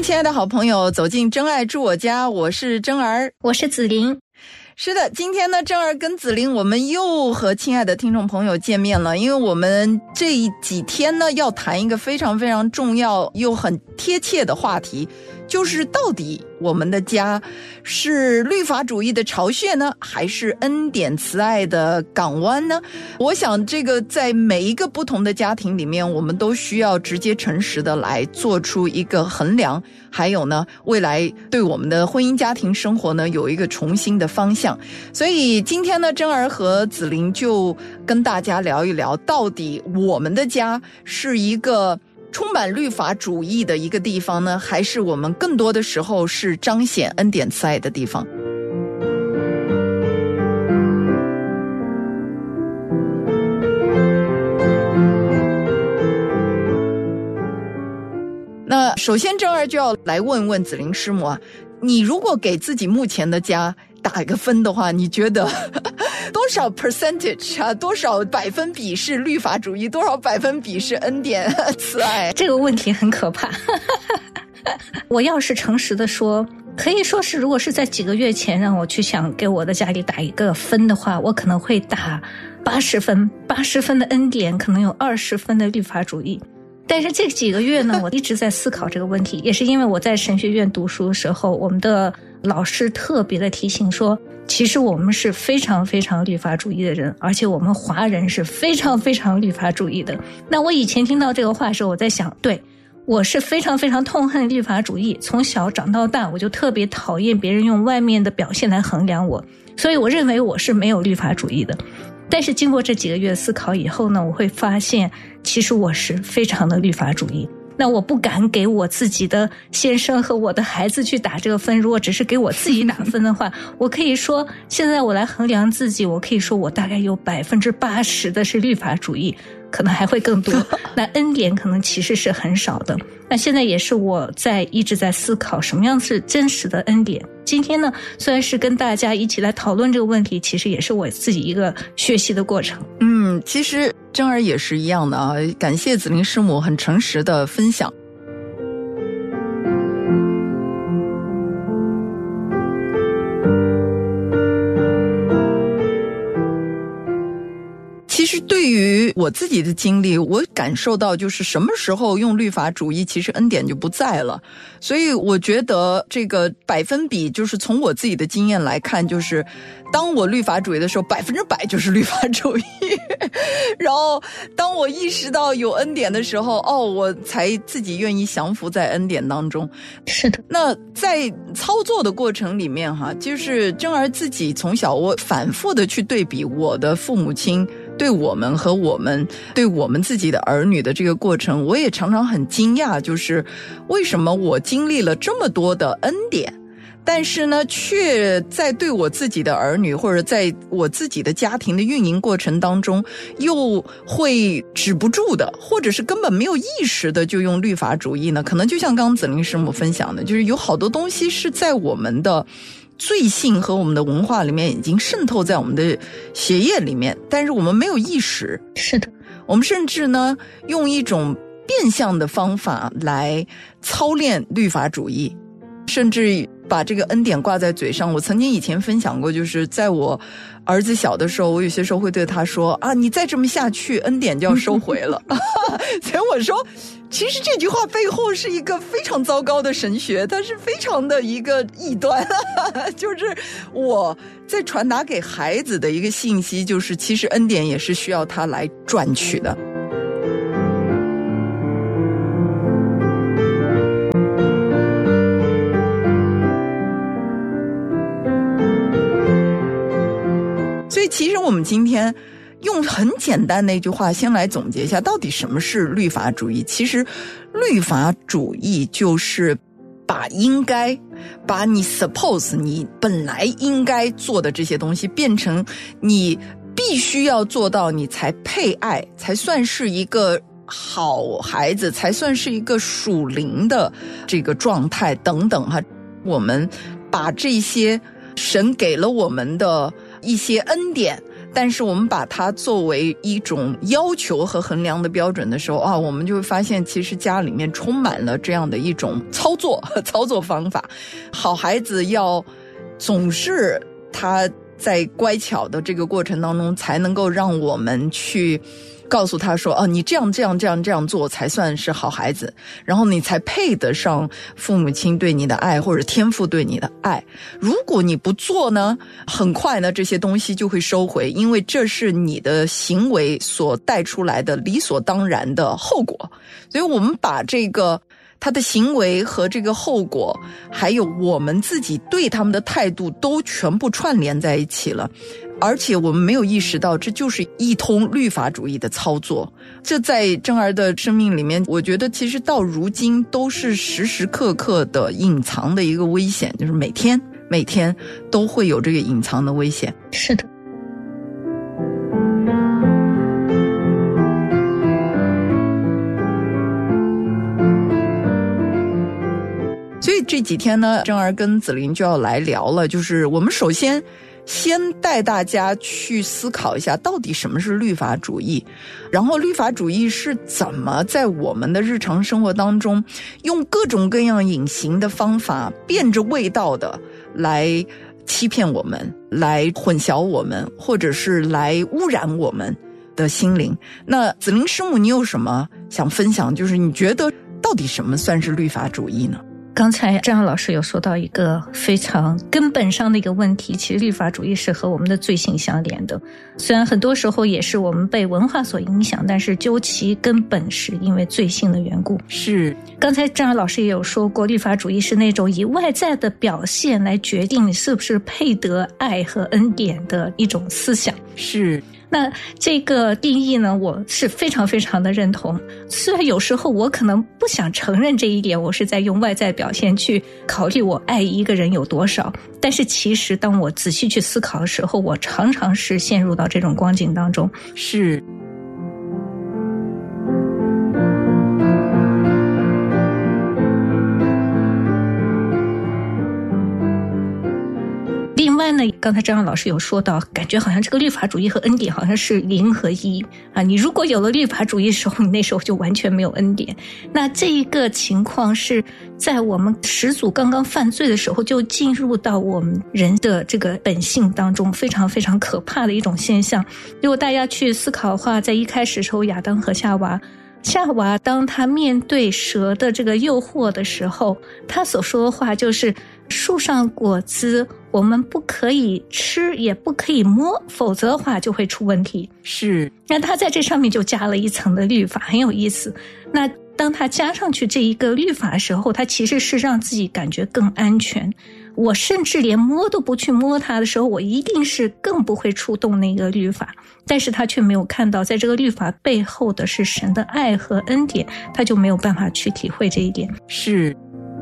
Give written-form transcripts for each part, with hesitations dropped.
亲爱的好朋友，走进真爱住我家，我是真儿， 我是子琳。 是的，今天呢，真儿跟子琳我们又和亲爱的听众朋友见面了，因为我们这几天呢要谈一个非常非常重要又很贴切的话题，就是到底我们的家是律法主义的巢穴呢，还是恩典慈爱的港湾呢？我想这个在每一个不同的家庭里面，我们都需要直接诚实的来做出一个衡量，还有呢，未来对我们的婚姻家庭生活呢有一个重新的方向。所以今天呢，真儿和子琳就跟大家聊一聊，到底我们的家是一个充满律法主义的一个地方呢，还是我们更多的时候是彰显恩典慈爱的地方？那首先真儿就要来问问子琳师母啊，你如果给自己目前的家打一个分的话，你觉得多少 percentage 啊，多少百分比是律法主义，多少百分比是恩典慈爱？ 这个问题很可怕。我要是诚实的说，可以说是如果是在几个月前让我去想给我的家里打一个分的话，我可能会打80分，80分的恩典，可能有20分的律法主义。但是这几个月呢，我一直在思考这个问题，也是因为我在神学院读书的时候，我们的老师特别的提醒说，其实我们是非常非常律法主义的人，而且我们华人是非常非常律法主义的。那我以前听到这个话的时候，我在想，对，我是非常非常痛恨律法主义，从小长到大，我就特别讨厌别人用外面的表现来衡量我，所以我认为我是没有律法主义的。但是经过这几个月思考以后呢，我会发现其实我是非常的律法主义。那我不敢给我自己的先生和我的孩子去打这个分，如果只是给我自己打分的话，我可以说现在我来衡量自己，我可以说我大概有80%的是律法主义，可能还会更多。那恩典可能其实是很少的。那现在也是我一直在思考什么样是真实的恩典。今天呢，虽然是跟大家一起来讨论这个问题，其实也是我自己一个学习的过程。 其实真儿也是一样的啊，感谢子琳师母很诚实的分享。其实对于我自己的经历，我感受到就是什么时候用律法主义，其实恩典就不在了。所以我觉得这个百分比，就是从我自己的经验来看，就是当我律法主义的时候，100%就是律法主义。然后当我意识到有恩典的时候，我才自己愿意降服在恩典当中。 是的。 那在操作的过程里面就是真儿自己从小我反复的去对比我的父母亲对我们和我们对我们自己的儿女的这个过程，我也常常很惊讶，就是为什么我经历了这么多的恩典，但是呢，却在对我自己的儿女或者在我自己的家庭的运营过程当中，又会止不住的，或者是根本没有意识的就用律法主义呢？可能就像刚刚子琳师母分享的，就是有好多东西是在我们的罪性和我们的文化里面已经渗透在我们的血液里面，但是我们没有意识。 是的， 我们甚至呢用一种变相的方法来操练律法主义，甚至把这个恩典挂在嘴上。我曾经以前分享过，就是在我儿子小的时候，我有些时候会对他说你再这么下去，恩典就要收回了。所以我说其实这句话背后是一个非常糟糕的神学，它是非常的一个异端。就是我在传达给孩子的一个信息，就是其实恩典也是需要他来赚取的。所以其实我们今天用很简单的一句话先来总结一下，到底什么是律法主义。其实律法主义就是把应该，把你 suppose 你本来应该做的这些东西变成你必须要做到，你才配爱，才算是一个好孩子，才算是一个属灵的这个状态等等我们把这些神给了我们的一些恩典但是我们把它作为一种要求和衡量的标准的时候我们就会发现其实家里面充满了这样的一种操作方法。好孩子要总是他在乖巧的这个过程当中才能够让我们去告诉他说你这样做才算是好孩子，然后你才配得上父母亲对你的爱或者天父对你的爱。如果你不做呢，很快呢这些东西就会收回，因为这是你的行为所带出来的理所当然的后果。所以我们把这个他的行为和这个后果还有我们自己对他们的态度都全部串联在一起了，而且我们没有意识到这就是一通律法主义的操作。这在珍儿的生命里面，我觉得其实到如今都是时时刻刻的隐藏的一个危险，就是每天都会有这个隐藏的危险。 是的。 所以这几天呢，珍儿跟子琳就要来聊了，就是我们首先带大家去思考一下到底什么是律法主义，然后律法主义是怎么在我们的日常生活当中用各种各样隐形的方法变着味道的来欺骗我们，来混淆我们，或者是来污染我们的心灵。那子琳师母，你有什么想分享，就是你觉得到底什么算是律法主义呢？ 刚才张老师有说到一个非常根本上的一个问题，其实律法主义是和我们的罪性相连的，虽然很多时候也是我们被文化所影响，但是究其根本是因为罪性的缘故。 是， 刚才张老师也有说过，律法主义是那种以外在的表现来决定你是不是配得爱和恩典的一种思想。 是， 那这个定义呢，我是非常非常的认同。虽然有时候我可能不想承认这一点，我是在用外在表现去考虑我爱一个人有多少，但是其实当我仔细去思考的时候，我常常是陷入到这种光景当中。 是。 另外呢，刚才张老师有说到，感觉好像这个律法主义和恩典好像是0和1啊。你如果有了律法主义的时候，你那时候就完全没有恩典。那这一个情况是在我们始祖刚刚犯罪的时候就进入到我们人的这个本性当中，非常非常可怕的一种现象。如果大家去思考的话，在一开始的时候，亚当和夏娃当他面对蛇的这个诱惑的时候，他所说的话就是树上果子我们不可以吃也不可以摸，否则的话就会出问题。 是， 那他在这上面就加了一层的律法，很有意思。那当他加上去这一个律法的时候，他其实是让自己感觉更安全。我甚至连摸都不去摸它的时候，我一定是更不会触动那个律法。但是他却没有看到在这个律法背后的是神的爱和恩典，他就没有办法去体会这一点。 是。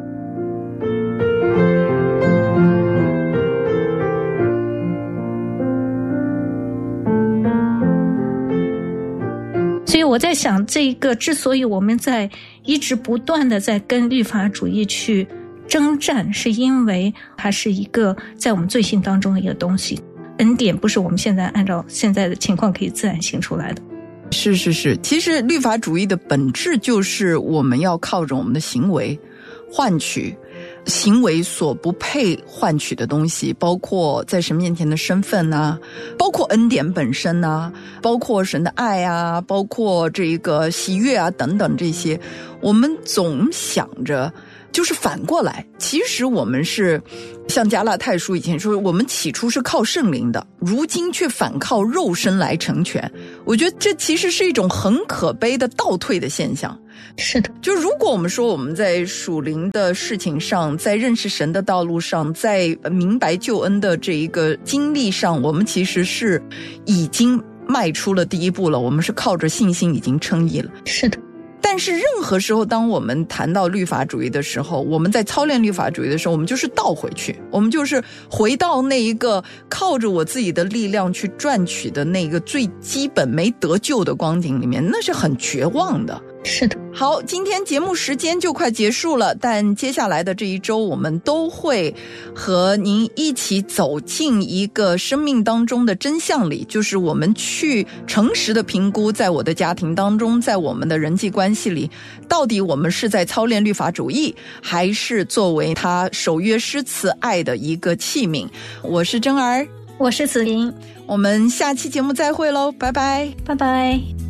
所以我在想，这一个之所以我们在一直不断的在跟律法主义去征战，是因为它是一个在我们罪性当中的一个东西。恩典不是我们现在按照现在的情况可以自然行出来的。 是，其实律法主义的本质就是我们要靠着我们的行为换取行为所不配换取的东西，包括在神面前的身份啊，包括恩典本身啊，包括神的爱啊，包括这个喜悦啊等等，这些我们总想着就是反过来，其实我们是像加拉太书以前说，我们起初是靠圣灵的，如今却反靠肉身来成全。我觉得这其实是一种很可悲的倒退的现象。 是的， 就如果我们说我们在属灵的事情上，在认识神的道路上，在明白救恩的这一个经历上，我们其实是已经迈出了第一步了，我们是靠着信心已经称义了。 是的。 但是任何时候当我们谈到律法主义的时候，我们在操练律法主义的时候，我们就是倒回去，我们就是回到那一个靠着我自己的力量去赚取的那个最基本没得救的光景里面，那是很绝望的。 是的。 好，今天节目时间就快结束了，但接下来的这一周我们都会和您一起走进一个生命当中的真相里，就是我们去诚实的评估，在我的家庭当中，在我们的人际关系里，到底我们是在操练律法主义，还是作为他守约施慈爱的一个器皿。我是珍儿， 我是子琳， 我们下期节目再会喽，拜拜， 拜拜。